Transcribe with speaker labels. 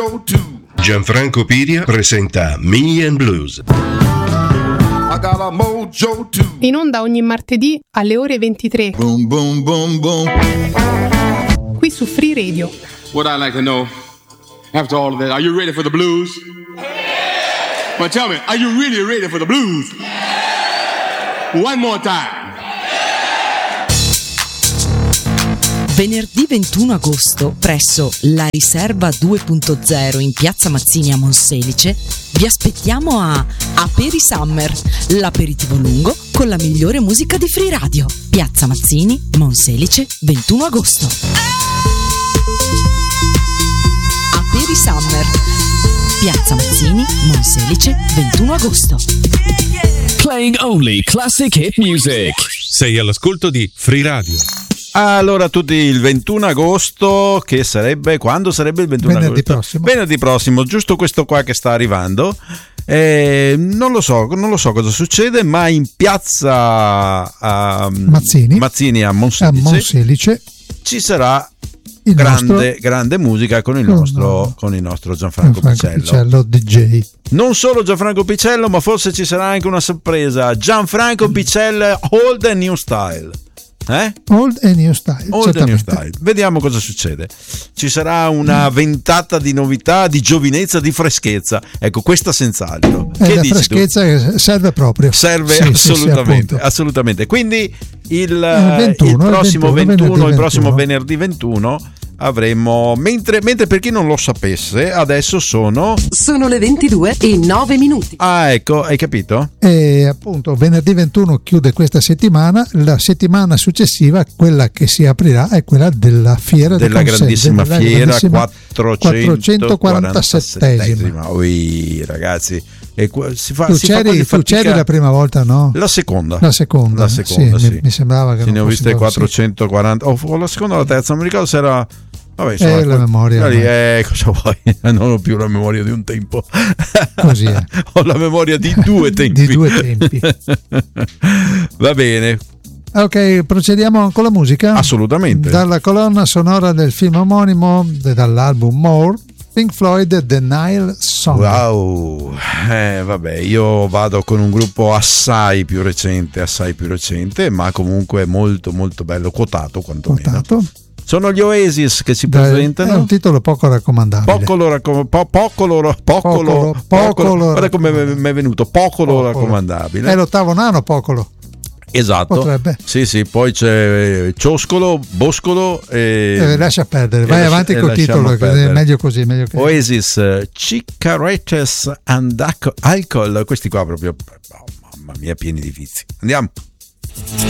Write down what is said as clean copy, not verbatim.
Speaker 1: Gianfranco Piria presenta Me and Blues.
Speaker 2: In onda ogni martedì alle ore 23.
Speaker 3: Boom, boom, boom, boom.
Speaker 2: Qui su Free Radio.
Speaker 4: What I'd like to know, after all of that, are you ready for the blues? But tell me, are you really ready for the blues? One more time.
Speaker 5: Venerdì 21 agosto, presso La Riserva 2.0 in Piazza Mazzini a Monselice, vi aspettiamo a Aperi Summer, l'aperitivo lungo con la migliore musica di Free Radio. Piazza Mazzini, Monselice, 21 agosto. Aperi Summer, Piazza Mazzini, Monselice, 21 agosto.
Speaker 6: Playing only classic hit music.
Speaker 1: Sei all'ascolto di Free Radio.
Speaker 7: Allora, tutti il 21 agosto, che sarebbe, quando sarebbe il 21
Speaker 8: venerdì
Speaker 7: agosto?
Speaker 8: Prossimo.
Speaker 7: Venerdì prossimo, giusto questo qua che sta arrivando. Non lo so cosa succede, ma in piazza Mazzini a Monselice ci sarà grande musica con il nostro Gianfranco
Speaker 8: Picello DJ.
Speaker 7: Non solo Gianfranco Picello, ma forse ci sarà anche una sorpresa. Gianfranco Picello Old and New Style.
Speaker 8: Old and New Style.
Speaker 7: Vediamo cosa succede. Ci sarà una ventata di novità, di giovinezza, di freschezza. Ecco, questa senz'altro. Che
Speaker 8: la
Speaker 7: dici
Speaker 8: freschezza
Speaker 7: tu?
Speaker 8: Serve proprio.
Speaker 7: Serve assolutamente. Quindi il prossimo venerdì 21 avremo, mentre per chi non lo sapesse, adesso sono
Speaker 5: le 22 e 9 minuti.
Speaker 7: Ah, ecco, hai capito?
Speaker 8: E appunto venerdì 21 chiude questa settimana. La settimana successiva, quella che si aprirà, è quella della fiera
Speaker 7: della grandissima fiera
Speaker 8: 447esima.
Speaker 7: Ui, ragazzi,
Speaker 8: tu c'eri la prima volta, no?
Speaker 7: La seconda
Speaker 8: sì. Mi sembrava che
Speaker 7: ne ho viste 440 o la seconda o la terza, non mi ricordo se era. Vabbè,
Speaker 8: la memoria.
Speaker 7: Cosa vuoi? Non ho più la memoria di un tempo.
Speaker 8: Così è.
Speaker 7: Ho la memoria di due tempi. Va bene.
Speaker 8: Ok, procediamo con la musica?
Speaker 7: Assolutamente.
Speaker 8: Dalla colonna sonora del film omonimo, dall'album More, Pink Floyd, The Nile Song.
Speaker 7: Wow. Vabbè, io vado con un gruppo assai più recente, ma comunque molto molto bello, quotato quantomeno. Sono gli Oasis che si presentano.
Speaker 8: È un titolo poco raccomandabile.
Speaker 7: Guarda come mi è venuto, poco raccomandabile.
Speaker 8: È l'ottavo nano, Pocolo.
Speaker 7: Esatto.
Speaker 8: Potrebbe.
Speaker 7: Sì, poi c'è Cioscolo, Boscolo e
Speaker 8: lascia perdere, vai avanti col titolo, che è meglio così,
Speaker 7: Oasis, Cigarettes and Alcohol, questi qua proprio, mamma mia, pieni di vizi. Andiamo.